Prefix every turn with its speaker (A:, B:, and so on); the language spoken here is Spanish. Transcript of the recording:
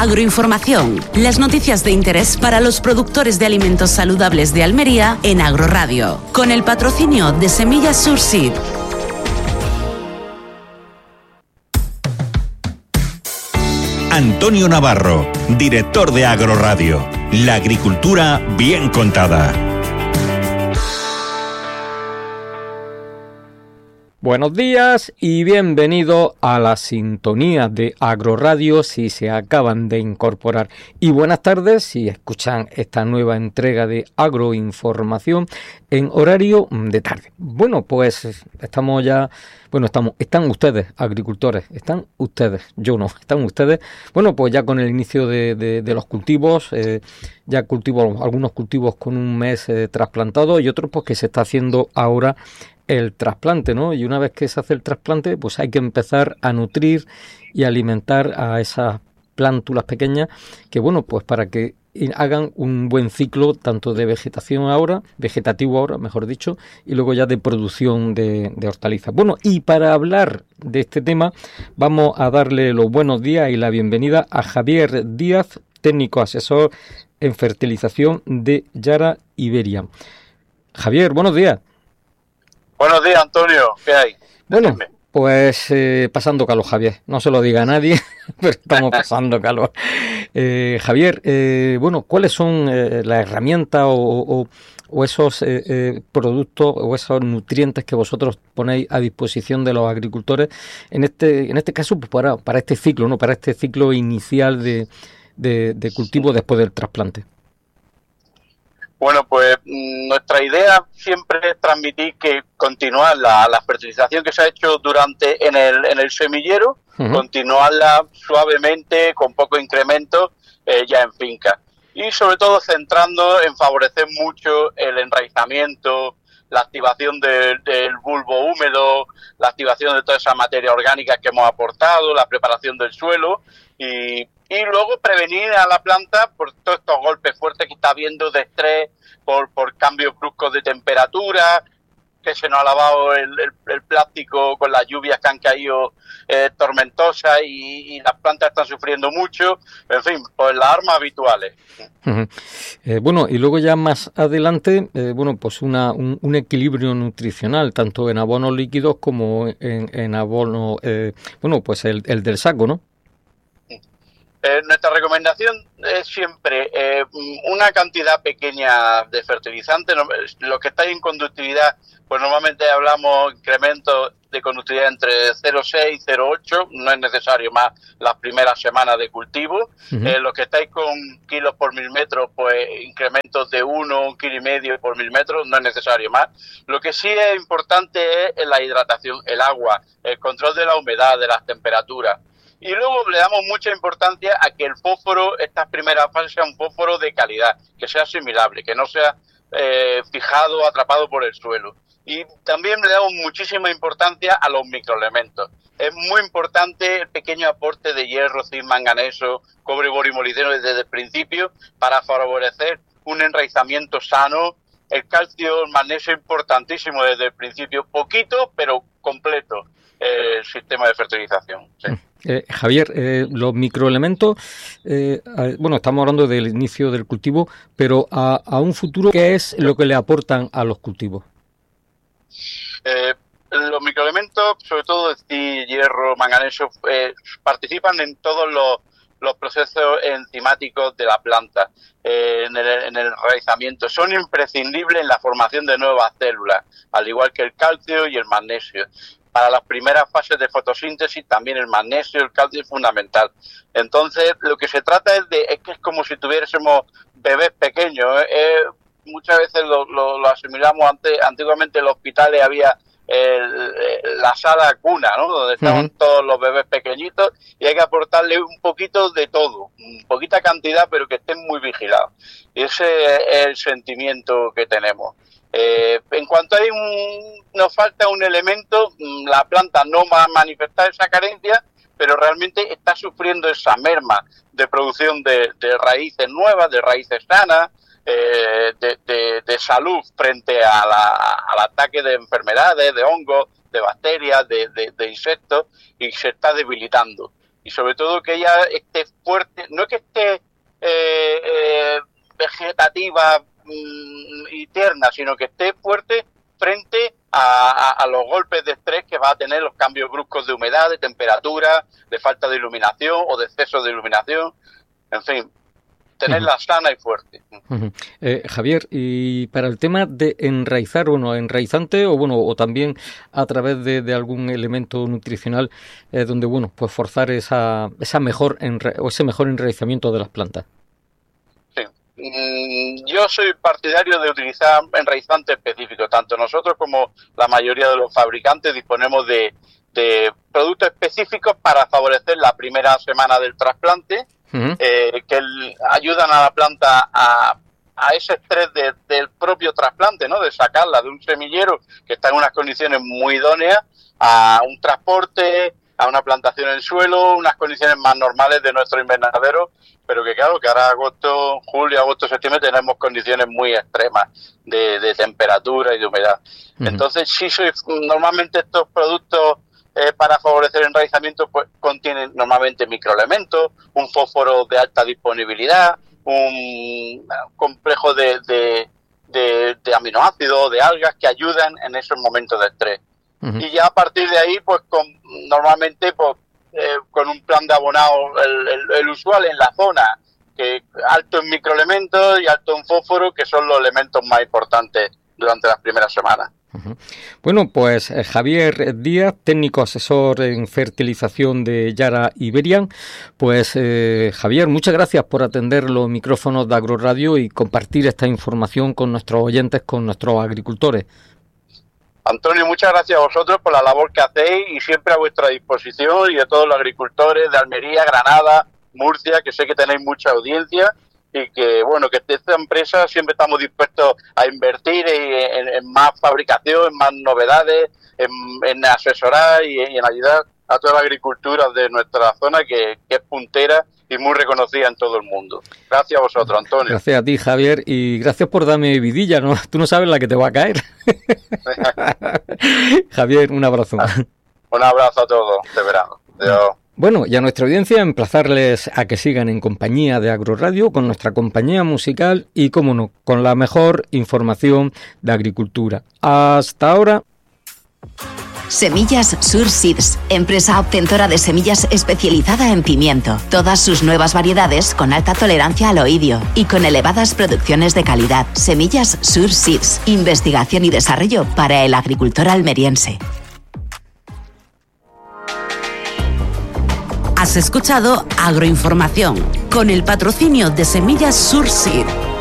A: Agroinformación, las noticias de interés para los productores de alimentos saludables de Almería en Agroradio, con el patrocinio de Semillas Surseed.
B: Antonio Navarro, director de Agroradio. La agricultura bien contada.
C: Buenos días y bienvenidos a la sintonía de Agroradio si se acaban de incorporar. Y buenas tardes si escuchan esta nueva entrega de Agroinformación en horario de tarde. Bueno, pues están ustedes, agricultores, están ustedes, yo no, están ustedes. Bueno, pues ya con el inicio de los cultivos, ya algunos cultivos con un mes trasplantado y otros pues que se está haciendo ahora el trasplante, ¿no? Y una vez que se hace el trasplante, pues hay que empezar a nutrir y alimentar a esas plántulas pequeñas que, bueno, pues para que hagan un buen ciclo tanto de vegetativo ahora, mejor dicho, y luego ya de producción de hortalizas. Bueno, y para hablar de este tema vamos a darle los buenos días y la bienvenida a Javier Díaz, técnico asesor en fertilización de Yara Iberia. Javier, buenos días.
D: Buenos días, Antonio. ¿Qué hay?
C: Bueno, pues pasando calor, Javier. No se lo diga a nadie, pero estamos pasando calor. Javier, bueno, ¿cuáles son las herramientas o esos productos o esos nutrientes que vosotros ponéis a disposición de los agricultores en este caso pues para este ciclo, ¿no? Para este ciclo inicial de cultivo después del trasplante?
D: Bueno, pues nuestra idea siempre es transmitir que continuar la fertilización que se ha hecho en el semillero, continuarla suavemente, con poco incremento, ya en finca. Y sobre todo centrando en favorecer mucho el enraizamiento, la activación del bulbo húmedo, la activación de toda esa materia orgánica que hemos aportado, la preparación del suelo y luego prevenir a la planta por todos estos golpes fuertes que está habiendo de estrés, por cambios bruscos de temperatura, que se nos ha lavado el plástico con las lluvias que han caído tormentosas y las plantas están sufriendo mucho. En fin, pues las armas habituales.
C: Bueno, y luego ya más adelante, bueno, pues un equilibrio nutricional, tanto en abonos líquidos como en abono, bueno, pues el del saco, ¿no?
D: Nuestra recomendación es siempre una cantidad pequeña de fertilizante. Los que estáis en conductividad, pues normalmente hablamos incrementos de conductividad entre 0,6 y 0,8. No es necesario más las primeras semanas de cultivo. Los que estáis con kilos por 1000 metros, pues incrementos de 1,5 kilos por 1000 metros. No es necesario más. Lo que sí es importante es la hidratación, el agua, el control de la humedad, de las temperaturas. Y luego le damos mucha importancia a que el fósforo, estas primeras fases, sea un fósforo de calidad, que sea asimilable, que no sea fijado, atrapado por el suelo. Y también le damos muchísima importancia a los microelementos. Es muy importante el pequeño aporte de hierro, zinc, manganeso, cobre, borio y molibdeno desde el principio para favorecer un enraizamiento sano. El calcio, el magnesio, importantísimo desde el principio, poquito pero completo el sistema de fertilización. Sí.
C: Javier, los microelementos, bueno, estamos hablando del inicio del cultivo, pero a un futuro, ¿qué es lo que le aportan a los cultivos?
D: Los microelementos, sobre todo hierro, manganeso, participan en todos los procesos enzimáticos de la planta, en el enraizamiento. Son imprescindibles en la formación de nuevas células, al igual que el calcio y el magnesio. Para las primeras fases de fotosíntesis también el magnesio y el calcio es fundamental. Entonces, lo que se trata es que es como si tuviésemos bebés pequeños. Muchas veces lo asimilamos antiguamente en los hospitales había la sala cuna, ¿no? Donde estaban todos los bebés pequeñitos y hay que aportarle un poquito de todo, poquita cantidad, pero que estén muy vigilados. Y ese es el sentimiento que tenemos. En cuanto nos falta un elemento, la planta no va a manifestar esa carencia, pero realmente está sufriendo esa merma de producción de raíces nuevas, de raíces sanas, de salud frente al ataque de enfermedades, de hongos, de bacterias, de insectos, y se está debilitando. y sobre todo que ella esté fuerte, no que esté vegetativa y tierna, sino que esté fuerte frente a los golpes de estrés que va a tener los cambios bruscos de humedad, de temperatura, de falta de iluminación o de exceso de iluminación, en fin, tenerla sana y fuerte.
C: Javier, y para el tema de enraizar, enraizante o también a través de algún elemento nutricional donde pues forzar ese mejor enraizamiento de las plantas.
D: Yo soy partidario de utilizar enraizantes específicos. Tanto nosotros como la mayoría de los fabricantes disponemos de productos específicos para favorecer la primera semana del trasplante, que ayudan a la planta a ese estrés del propio trasplante, ¿no? De sacarla de un semillero que está en unas condiciones muy idóneas a un transporte, a una plantación en suelo, unas condiciones más normales de nuestro invernadero, pero que claro, que ahora julio, agosto, septiembre tenemos condiciones muy extremas de temperatura y de humedad. Entonces, normalmente estos productos para favorecer el enraizamiento pues contienen normalmente microelementos, un fósforo de alta disponibilidad, un complejo de aminoácidos, de algas que ayudan en esos momentos de estrés. Y ya a partir de ahí, pues normalmente con un plan de abonado el usual en la zona, que alto en microelementos y alto en fósforo, que son los elementos más importantes durante las primeras semanas.
C: Bueno, pues Javier Díaz, técnico asesor en fertilización de Yara Iberian. Pues Javier, muchas gracias por atender los micrófonos de Agroradio y compartir esta información con nuestros oyentes, con nuestros agricultores.
D: Antonio, muchas gracias a vosotros por la labor que hacéis y siempre a vuestra disposición, y de todos los agricultores de Almería, Granada, Murcia, que sé que tenéis mucha audiencia, y que bueno, que esta empresa siempre estamos dispuestos a invertir en más fabricación, en más novedades, en asesorar y en ayudar a toda la agricultura de nuestra zona, que es puntera y muy reconocida en todo el mundo. Gracias a vosotros, Antonio.
C: Gracias a ti, Javier, y gracias por darme vidilla, ¿no? Tú no sabes la que te va a caer. Javier, un abrazo.
D: Un abrazo a todos, de verano. Adiós.
C: Bueno, y a nuestra audiencia emplazarles a que sigan en compañía de Agroradio con nuestra compañía musical y, cómo no, con la mejor información de agricultura. Hasta ahora.
E: Semillas Sur Seeds, empresa obtentora de semillas especializada en pimiento. Todas sus nuevas variedades con alta tolerancia al oidio y con elevadas producciones de calidad. Semillas Sur Seeds, investigación y desarrollo para el agricultor almeriense.
A: Has escuchado Agroinformación con el patrocinio de Semillas Sur Seed.